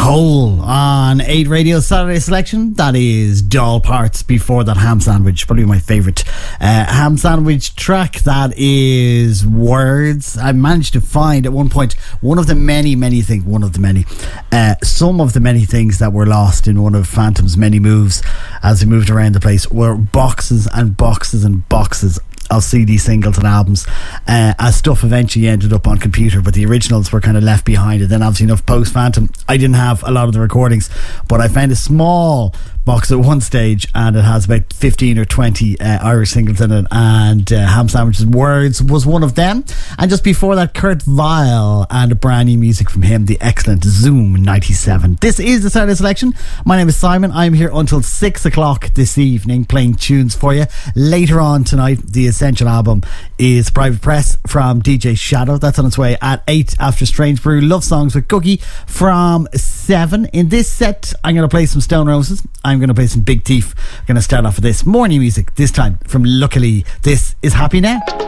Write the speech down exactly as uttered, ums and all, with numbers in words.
Hole on eight Radio Saturday Selection. That is Doll Parts. Before that, Ham Sandwich, probably my favourite uh, Ham Sandwich track. That is Words. I managed to find at one point one of the many, many things, one of the many, uh, some of the many things that were lost in one of Phantom's many moves as he moved around the place were boxes and boxes and boxes of C D singles and albums, uh, as stuff eventually ended up on computer, but the originals were kind of left behind. And then obviously enough post Phantom, I didn't have a lot of the recordings, but I found a small box at one stage and it has about fifteen or twenty uh, Irish singles in it, and uh, Ham Sandwich's Words was one of them. And just before that, Kurt Vile and a brand new music from him, the excellent Zoom ninety-seven. This is the Saturday Selection. My name is Simon. I'm here until six o'clock this evening playing tunes for you. Later on tonight, the Essential album is Private Press from D J Shadow. That's on its way at eight after Strange Brew. Love Songs with Cookie from seven. In this set, I'm going to play some Stone Roses. I'm going to play some Big Thief. I'm going to start off with this morning music, this time from Luckily. This is Happy Now.